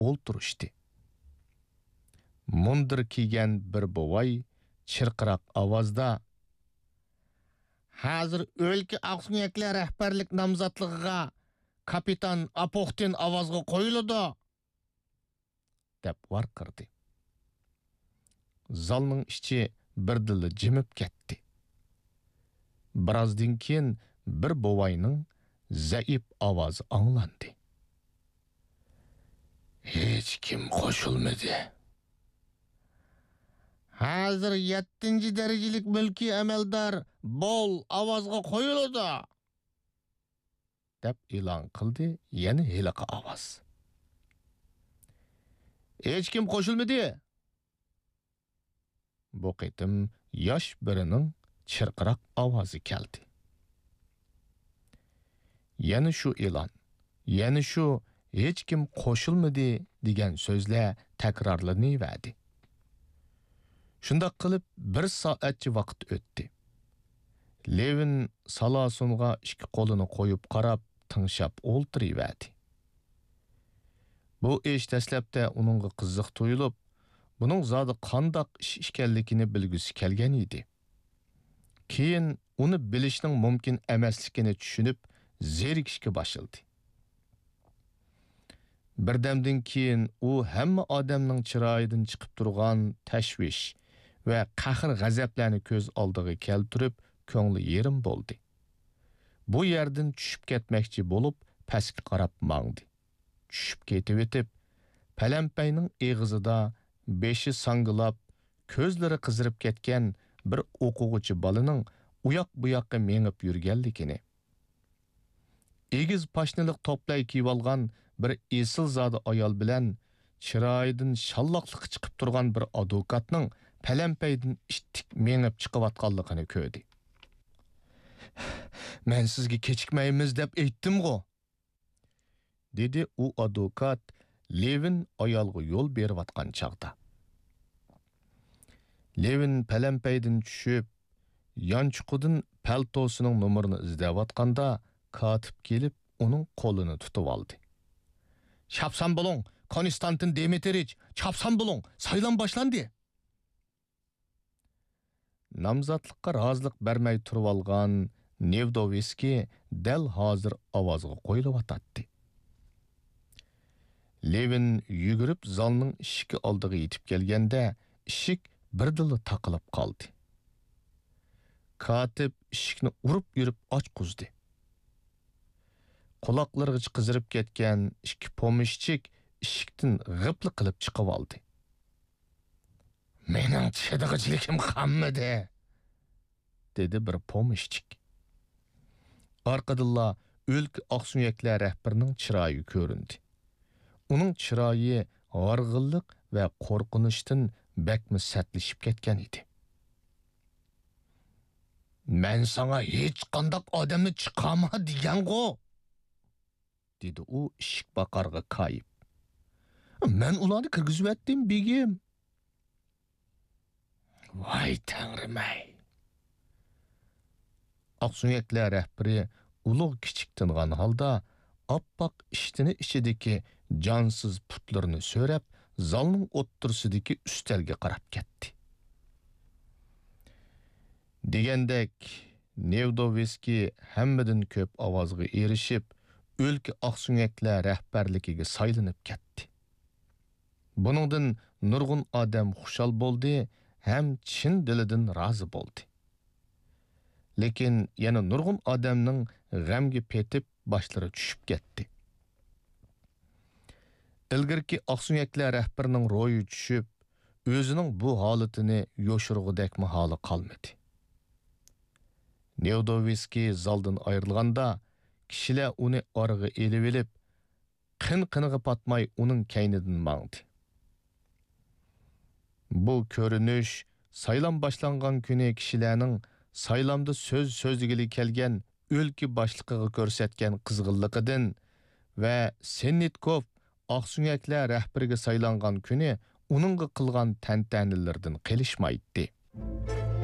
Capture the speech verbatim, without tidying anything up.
o'ltirishdi. Mundir kiygan bir bovay chirqiroq ovozda "Hozir o'lka Oqsunyaklar rahbarlik nomzodligiga kapitan Apoxtin ovozga qo'yiladi" deb varqirdi. Zalning ichi birdilla jimib ketdi. Birozdan keyin bir bovayning zaif ovozi anglandi. Hech kim qo'shilmadi. Hozir yettinchi darajalik mulkiy amaldor bol ovozga qo'yiladi deb e'lon qildi yana heliqa ovoz. Hech kim qo'shilmadi. Bu qitim yosh birining chirqiroq ovozi keldi. Yana shu e'lon, yana shu hech kim qo'shilmadi degan so'zlar takrorlanaverdi. Shundoq qilib bir soatcha vaqt o'tdi. Levin Salasunga ikki qo'lini qo'yib qarab, tinglab o'ltiraverdi. Bu ish dastlabda uningga qiziq tuyulib, buning zodi qandoq ish ekanligini bilgisi kelgan edi. Keyin uni bilishning mumkin emasligini tushunib, zerikishga boshladi. Birdamdan keyin u hamma odamning chiroyidan chiqib turgan tashvish va qahr g'azablarni ko'z oldiga keltirib, ko'ngli yerim bo'ldi. Bu yerdan tushib ketmoqchi bo'lib, pastga qarab mangdi. Tushib ketib etib, palampayning eg'izida beshi sangilab, ko'zlari qizirib ketgan bir o'quvchi bolaning uyoq bu yoqqa mengib yurganligini, egiz pashnilik to'play kiyib olgan bir esil zodi ayol bilan chiroyidan shalloqliq chiqib turgan bir advokatning palampaydan ishtik mengib chiqayotganligini ko'rdi. "Men sizga kechikmaymiz deb aytdim-ku", dedi u advokat Levin ayolga yo'l berayotgan chaqda. Levin palampaydan tushib, yonchuqidan paltosining nomerini izlayotganda katib kelib, uning qo'lini tutib oldi. "Chapsan bo'ling, Konstantin Dmitrich, chapsan bo'ling, saylan boshlandi." Namzatlıqqa rozilik bermay turib olgan Nevdoveski dal hozir ovozga qo'yilayotdi. Levin yugurib zalning eshigi oldiga yetib kelganda, eshik birdilla taqilib qoldi. Katib eshikni urib yurib ochqizdi. Quloqlariga qizirib ketgan ikki pomishchik eshikdan g'ipli qilib chiqib oldi. "Mening chidag'ichligim qammidi", dedi bir pomishchik. Orqadilla o'lka Oqsunyaklar rahbarining chiroyi ko'rindi. Uning chiroyi g'arg'illik va qo'rqinishdan bakmi satlashib ketgan edi. "Men sana hech qanday odamni chiqama degan-ku", dedi u eshik baqarga kayib. "Men ularni kirgizib begim." "Voy tangrimay." Oqsunyaklar rahbari ulug' kichik tingan holda oppoq ishtini ichidagi jonsiz putlarni so'rab, zalning o'ttirsidagi ustalga qarab ketdi. Degandek, Nevdoveski hammadan ko'p ovozga erishib, o'lka Oqsunyaklar rahbarligiga saylanib ketdi. Buningdan nurg'un odam xushal bo'ldi, ham chin dilidan rozi bo'ldi. Lekin yana nurg'un odamning g'amga petib boshlari tushib ketdi. Ilgirki Oqsunyaklar rahbarining ro'yi tushib, o'zining bu holatini yoshirg'udek holi qolmadi. Nevdoveski zaldan ayrilganda, kishilar uni org'a elib elib, qin-qiniga patmay uning kaynidan mangdi. Bu ko'rinish saylam boshlangan kuni kishilarning saylamda so'z so'zligili kelgan o'lka boshliqiga ko'rsatgan qizg'inligidan va Sennitkov Oqsunyaklar rahbariga saylangan kuni uningga qilgan tantanalardan qilishmaydi.